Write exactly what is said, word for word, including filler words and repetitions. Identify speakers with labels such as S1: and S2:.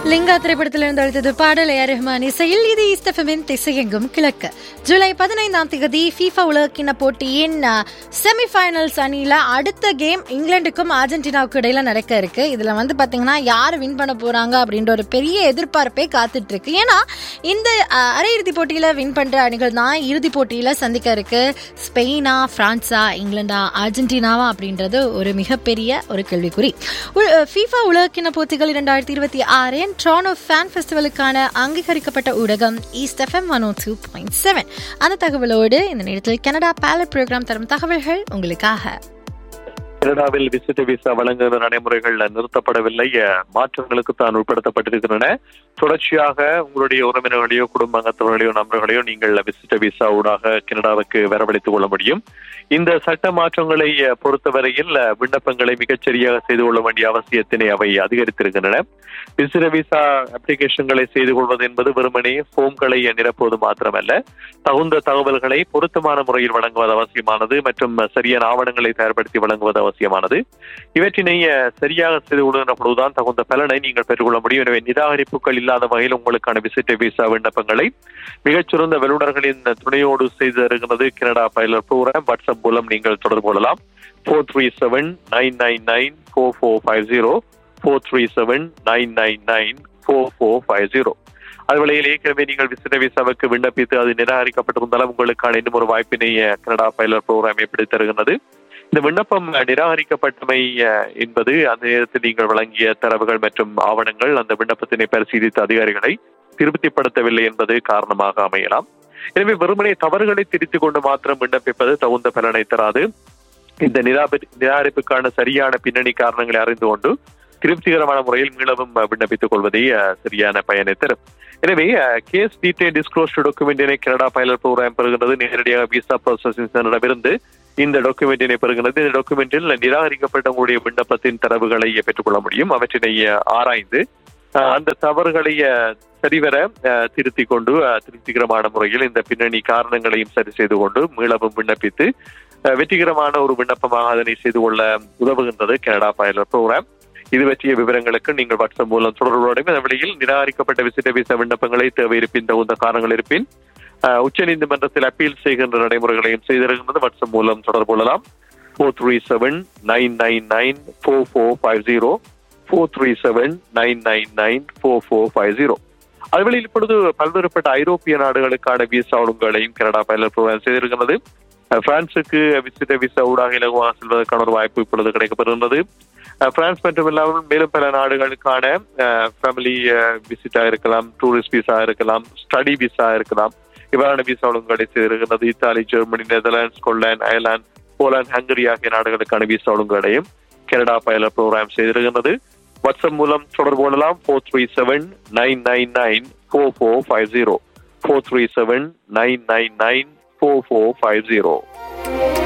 S1: லிங்கா திரைப்படத்திலிருந்து அழுத்தது பாடல் A R Rahman இசையில். இது ஈஸ்ட் எஃப்எம்மின் திசையெங்கும் கிழக்கு. ஜூலை பதினைந்தாம் தேதி ஃபீஃபா உலகக்கிண்ண போட்டியின் செமிஃபைனல்ஸ் அணியில அடுத்த கேம் இங்கிலாந்துக்கும் அர்ஜென்டினாவுக்கும் இடையில நடக்க இருக்கு. இதுல வந்து பாத்தீங்கன்னா யார் வின் பண்ண போறாங்க அப்படின்ற ஒரு பெரிய எதிர்பார்ப்பே காத்துட்டு இருக்கு. ஏன்னா இந்த அரையிறுதி போட்டியில வின் பண்ற அணிகள் தான் இறுதி போட்டியில சந்திக்க இருக்கு. ஸ்பெயினா, பிரான்ஸா, இங்கிலாண்டா, அர்ஜென்டினாவா அப்படின்றது ஒரு மிகப்பெரிய ஒரு கேள்விக்குறி. ஃபீஃபா உலகக்கிண்ண போட்டிகள் இரண்டாயிரத்தி இருபத்தி ஆறின் டொரண்டோ ஃபேன் ஃபெஸ்டிவலுக்கான அங்கீகரிக்கப்பட்ட ஊடகம் ஈஸ்ட் எஃப்எம் ஒன் ஓ டூ பாயிண்ட் செவன். அந்த தகவலோடு இந்த நேரத்தில் கனடா பைலட் ப்ரோக்ராம் தரும் தகவல்கள் உங்களுக்காக.
S2: கனடாவில் விசிட் விசா வழங்குகிற நடைமுறைகள் நிறுத்தப்படவில்லை, மாற்றங்களுக்கு தான் உட்படுத்தப்பட்டிருக்கின்றன. தொடர்ச்சியாக உங்களுடைய உறவினர்களையோ குடும்ப அங்கத்தவர்களையோ நண்பர்களையோ நீங்கள் விசிட் விசா ஊடாக கனடாவுக்கு வரவழைத்துக் கொள்ள முடியும். இந்த சட்ட மாற்றங்களை பொறுத்தவரையில் விண்ணப்பங்களை மிகச்சரியாக செய்து கொள்ள வேண்டிய அவசியத்தினை அவை அதிகரித்திருக்கின்றன. விசிட் விசா அப்ளிகேஷன்களை செய்து கொள்வது என்பது வெறுமனே போம்களை நிரப்புவது மாத்திரமல்ல, தகுந்த தகவல்களை பொருத்தமான முறையில் வழங்குவது அவசியமானது மற்றும் சரியான ஆவணங்களை தயார்படுத்தி வழங்குவது அவசியமானது. இவற்றினை சரியாக செய்து கொள்கின்ற பொழுதுதான் தகுந்த பலனை நீங்கள் பெற்றுக்கொள்ள முடியும். எனவே நிராகரிப்புகள் இல்லாத வகையில் உங்களுக்கான விசிட் விசா விண்ணப்பங்களை மிகச்சிறந்த வல்லுநர்களின் துணையோடு செய்து தருகிறது கனடா பைலட் ப்ரோக்ராம். வாட்ஸ்அப் மூலம் நீங்கள் தொடர்பு கொள்ளலாம். Four three seven nine nine nine four four five zero four three seven nine nine nine four four five zero. அதுவேளையில் ஏற்கனவே நீங்கள் விசிட் விசாவுக்கு விண்ணப்பித்து அது நிராகரிக்கப்பட்டிருந்தாலும் உங்களுக்கான இன்னும் ஒரு வாய்ப்பினை கனடா பைலட் ப்ரோக்ராம் எப்படி தருகிறது. இந்த விண்ணப்பம் நிராகரிக்கப்பட்டமை என்பது அந்த நேரத்தில் நீங்கள் வழங்கிய தரவுகள் மற்றும் ஆவணங்கள் அந்த விண்ணப்பத்தினை பரிசீலித்த அதிகாரிகளை திருப்திப்படுத்தவில்லை என்பது காரணமாக அமையலாம். எனவே வெறுமனே தவறுகளை திருத்திக் கொண்டு மாத்திரம் விண்ணப்பிப்பது தகுந்த பலனை தராது. இந்த நிராகரிப்புக்கான சரியான பின்னணி காரணங்களை அறிந்து கொண்டு திருப்திகரமான முறையில் மீளவும் விண்ணப்பித்துக் கொள்வதே சரியான பயனை தரும். எனவே case detail disclose டாக்குமெண்டினை Canada pilot program பெறுகிறது. நேரடியாக விசா ப்ராசஸிங் சென்டரிடமிருந்து இந்த டாக்குமெண்டினை பெறுகிறது. இந்த டாக்குமெண்டில் நிராகரிக்கப்பட்ட உங்களுடைய விண்ணப்பத்தின் தரவுகளை பெற்றுக்கொள்ள முடியும். அவற்றினை ஆராய்ந்து அந்த தவறுகளை சரிவர திருத்திக் கொண்டு திருப்திகரமான முறையில் இந்த பின்னணி காரணங்களையும் சரி செய்து கொண்டு மீளவும் விண்ணப்பித்து வெற்றிகரமான ஒரு விண்ணப்பமாக அதனை செய்து கொள்ள உதவுகின்றது கனடா பைலட் ப்ரோக்ராம். இது பற்றிய விவரங்களுக்கு நீங்கள் வாட்ஸ்அப் மூலம் தொடர்புடைய அந்த வழியில் நிராகரிக்கப்பட்ட விசிட் விசா விண்ணப்பங்களை தேவை இருப்பின் தகுந்த காரணங்கள் இருப்பின் உச்ச நீதிமன்றத்தில் அப்பீல் செய்கின்ற நடைமுறைகளையும் செய்திருக்கின்றது. வாட்ஸ்அப் மூலம் தொடர்பு கொள்ளலாம். Four three seven nine nine nine four four five zero four three seven nine nine nine four four five zero. அதுவெளியில் இப்பொழுது பல்வேறுபட்ட ஐரோப்பிய நாடுகளுக்கான விசா ஒழுங்குகளையும் கனடா பைலட் ப்ரோக்ராம் செய்திருக்கிறது. பிரான்சுக்கு விசிட் விசா ஊடாக இலகுவாக செல்வதற்கான ஒரு வாய்ப்பு இப்பொழுது கிடைக்கப்படுகின்றது. பிரான்ஸ் மட்டும் இல்லாமல் மேலும் பல நாடுகளுக்கான ஃபேமிலி விசிட்டா இருக்கலாம், டூரிஸ்ட் விசா இருக்கலாம், ஸ்டடி விசா இருக்கலாம், இவ்வாறான விசா ஒழுங்குகளை செய்திருக்கிறது. Italy, Germany, Netherlands, Scotland, Ireland, Poland, hungry ஆகிய நாடுகளுக்கான விசா ஒழுங்குகளையும் கனடா பைலட் ப்ரோக்ராம் செய்திருக்கிறது. வாட்ஸ்அப் மூலம் தொடர்பு கொள்ளலாம். Four three seven nine nine nine four four five zero four three seven nine nine nine four four five zero.